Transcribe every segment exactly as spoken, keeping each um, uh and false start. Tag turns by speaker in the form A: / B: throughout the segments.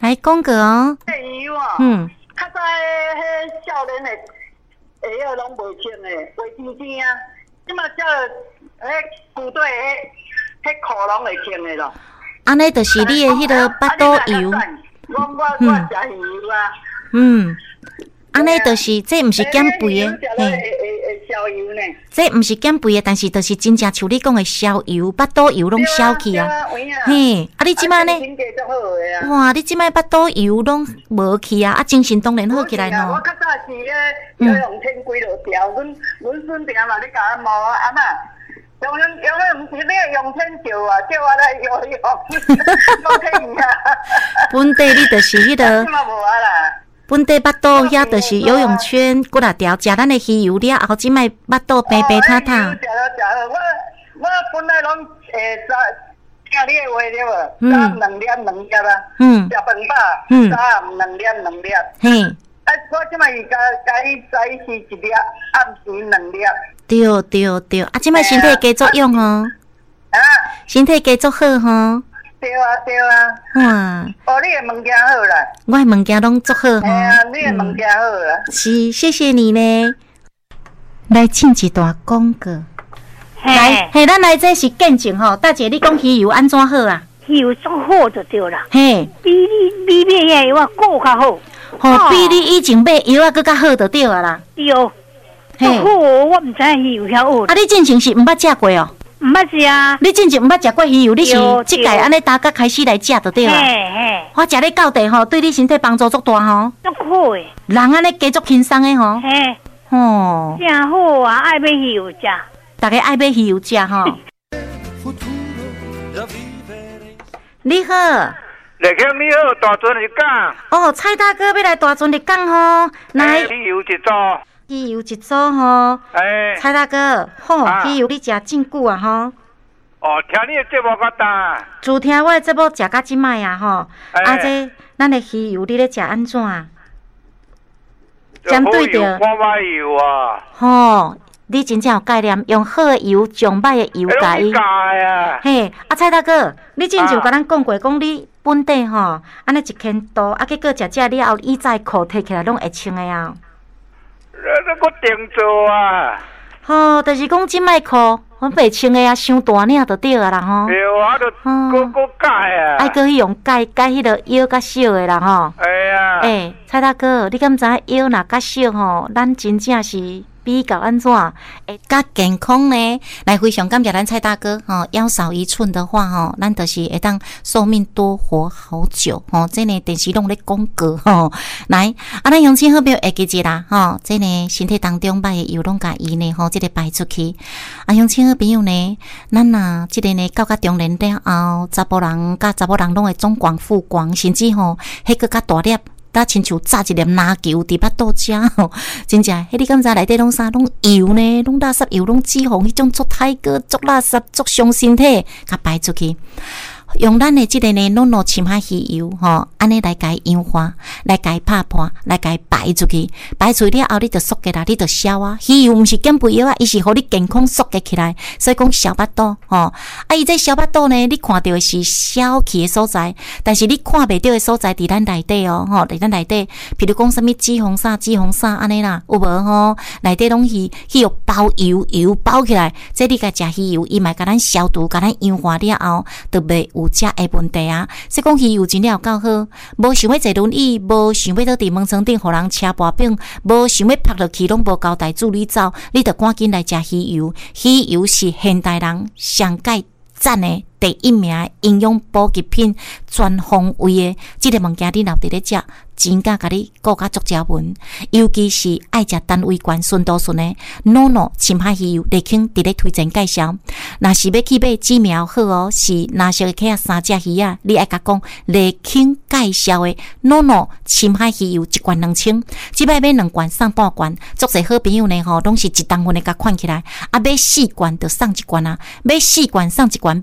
A: 来讲个哦。
B: 鱼哦，
A: 嗯，
B: 较早迄少年的鞋儿拢袂穿的，袂真正啊。即马叫迄部队迄迄裤拢会穿的咯。
A: 安尼就是你的迄个巴肚油。
B: 我我我食鱼油啊。
A: 嗯。安尼就是这毋是减肥的，
B: 嘿，消油呢？
A: 这毋是减肥的，但是就是真正像你讲的消油，巴肚油拢消去啊。嘿，啊你即摆呢？哇，你即摆巴肚油拢无去啊，啊精神当然好起来喏。
B: 我较早是咧游泳圈几落条，阮阮孙定嘛咧甲我问阿嬷，游泳游泳毋是咧泳圈钓啊，叫我来游泳，我可以啊。
A: 本地你就是迄个。
B: 即嘛无啊啦。
A: 本地巴肚遐就是游泳圈，几啊条，食咱的鱼油了后，即摆巴肚平平塌塌。
B: 食了食了，我我本来拢会早听你的话对无？早两粒两粒啊，食饭饱，早暗两粒两粒。
A: 嘿，
B: 啊，我即摆是甲甲伊早是一粒，暗时两粒。
A: 对对对，啊，即摆身体加作用吼，
B: 啊，
A: 身体加作好吼。
B: 对啊，对啊。
A: 哇！
B: 哦，你的物件好啦。
A: 我的物件拢做好吼。
B: 哎呀，你的物件好啦。
A: 是，谢谢你呢。来唱一段广告。来，嘿，咱来这是见证吼。大姐，你讲鱼油安怎好啊？
C: 鱼油做好就对啦。
A: 嘿，
C: 比你比买遐油啊，更较好。
A: 吼，比你以前买油啊，更较好就对啊啦。
C: 对哦。嘿，好，我毋知鱼油遐好。
A: 啊，你之前是毋捌食过哦？
C: 毋捌食啊！
A: 你真正毋捌食过鱼油，你是即届安尼大家开始来食就对啦。嘿嘿，我食咧到地吼，对你身体帮助足大吼。足好诶！人安尼加足轻松诶吼。嘿，吼，
C: 真好啊！爱买鱼油食，
A: 大家爱买鱼油食吼。你好，
D: 来兄你好，大船入港。
A: 哦，蔡大哥要来大船入港吼，来。
D: 鱼油一组。
A: 鱼油一组吼，
D: 哎，
A: 蔡大哥，好，鱼油你食真久啊吼。
D: 哦，听你的节目较大。
A: 自听我的节目食到即摆啊吼，啊这咱的鱼油你咧食安怎啊？针对着
D: 看歹油啊。
A: 吼，你真正有概念，用好的油上歹的油甲伊。嘿，啊蔡大哥，你之前就甲咱讲过，讲你本地吼，安尼一千度，啊结果食食了后，以前裤摕起来拢会穿的啊。
D: 那个定做啊！
A: 吼，就是讲即摆裤，阮袂穿的啊，伤大领就对啊啦吼。
D: 对啊，就搁搁改啊。
A: 爱搁去用改改迄个腰较小的啦吼。
D: 哎呀。
A: 诶，蔡大哥，你敢知腰若较小吼，咱真正是比较安怎？会较健康呢？来，非常感谢咱蔡大哥吼，腰少一寸的话吼，咱就是会当寿命多活好久吼。这呢电视拢咧广告吼。来，啊，咱乡亲好朋友会记一啦吼，这呢身体当中歹的油拢甲伊呢吼，这个排出去。啊，乡亲好朋友呢，咱啊，这个呢到甲中年了后，查甫人甲查某人拢会总光复光，甚至吼，迄个较大粒。搭亲像炸一粒篮球伫巴肚遮吼，真正，迄你敢知内底拢啥？拢油呢？拢垃圾油，拢脂肪，迄种足太过、足垃圾、足伤身体，甲排出去。用咱的即个呢，浓浓深海鱼油吼，安尼来甲伊氧化，来甲伊拍破，来甲伊排出去，排出去了后，你就缩起来，你就消啊。鱼油毋是减肥药啊，伊是互你健康缩起起来，所以讲消巴肚吼。啊，伊这消巴肚呢，你看到的是消气的所在，但是你看袂到的所在伫咱内底哦，吼，伫咱内底，譬如讲啥物脂肪啥、脂肪啥安尼啦，有无吼？内底拢是去用包油油包起来，这你甲食鱼油，伊嘛甲咱消毒，甲咱氧化了后，就袂。有遮个问题啊！所以讲鱼油真了够好，无想要坐轮椅，无想要倒伫门床顶互人车跋柄，无想要拍落去拢无交代助理走，你着赶紧来食鱼油。鱼油是现代人上界赞的第一名营养补给品，全方位的，即、这个物件你若伫咧食。真甲甲你顾甲足条文，尤其是爱食单位悬纯度纯的 ，Nono 深海鱼油，立庆伫咧推荐介绍。若是要去买知名好哦，是若是去啊三只鱼啊，你爱甲讲立庆介绍的 Nono 深海鱼油一罐两千，即摆买两罐送半罐，足侪好朋友呢吼，拢是一当份的甲款起来，啊买四罐就送一罐啊，买四罐送一罐，买八罐。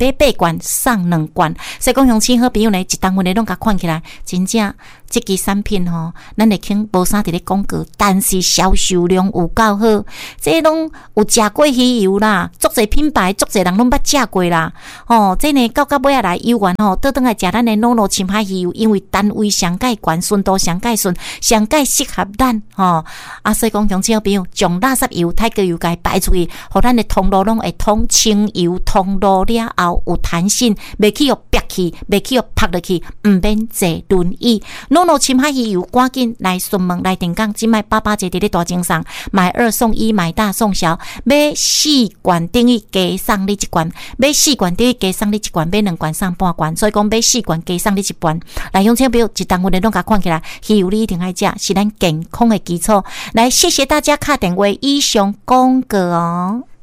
A: 罐送两罐。所以讲乡亲好朋友呢，一当份的拢甲看起来，真正这支产品吼，咱会肯无啥伫咧广告，但是销售量有够好。这拢有食过鱼油啦，足侪品牌，足侪人拢捌食过啦。哦，这呢到到尾仔来游玩吼，倒转来食咱的诺诺深海鱼油，因为单位上介悬，纯度上介顺，上介适合咱吼。啊，所以讲乡亲好朋友，将垃圾油、太贵油该排出去，互咱的通路拢会通清油，通路了后有弹性，袂去互憋去，袂去互拍落去，毋免坐轮椅。诺诺深海鱼油，赶紧来询问来电讲，即卖八八节伫咧大精上，买二送一，买大送小，买四罐等于加送你一罐，买四罐等于加送你一罐，买两罐送半罐，所以讲买四罐加送你一罐。来，乡亲朋友，一当份的拢甲看起来，鱼油你一定爱食，是咱健康的基础。来，谢谢大家打电话以上广告哦。